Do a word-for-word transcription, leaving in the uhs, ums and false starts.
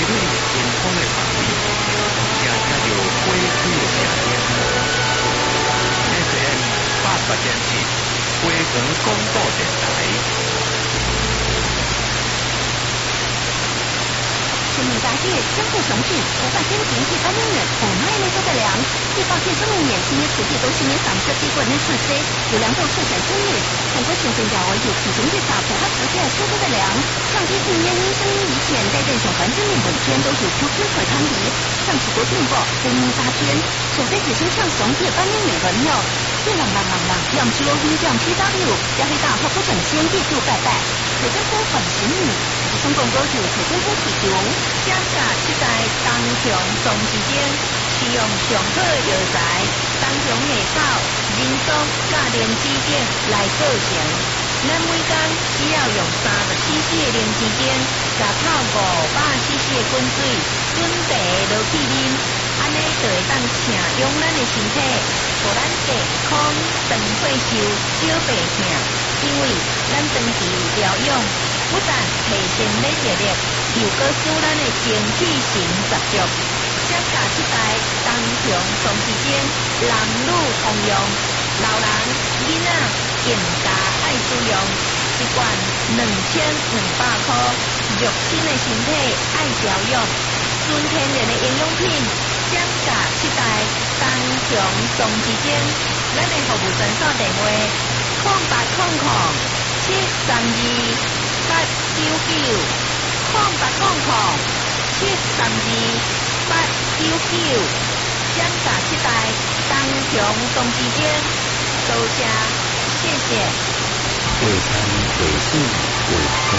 对健康的防疫，也听到花开的声音。S M 八八点七，花莲广播电台。 生命大界相互重置，无法先前一般人员我卖了都在量。一保健生命年轻的世界都是年上设计过的设施，有两种色彩分裂，通过全身疗而有体型越大，符合实际的说都在量。上机性年龄声音以前在任何环境内本圈都有 Q Q 可参与，上起国进步生命大圈，首先只是上怂铁般人员轮流。一浪浪浪浪，让只有 V 让 P W， 也是大号不整先地就拜拜。水真波反行你，中共高手水真波体中，江下七代当雄总之间，使用上好药材，当雄下口人松加莲子碱来构成。咱每天只要用三十 C C 的莲子碱，加泡五百 C C 的滚水，准茶落去啉，安尼就会当请用咱的身体，互咱健康长退休少病痛。因为咱长期疗养，不但提升免疫力，又搁使咱的精气神十足。降价七代当雄总之间，男女通用，老人、囡仔更加爱使用。一罐两千两百块，肉身的身体爱调养，纯天然的营养品。降价七代当雄总之间，咱的服务专线电话：空八空空七三二八九九，空八空空七三二八九九。降价七代当雄总之间，多谢，谢谢。 会餐会事会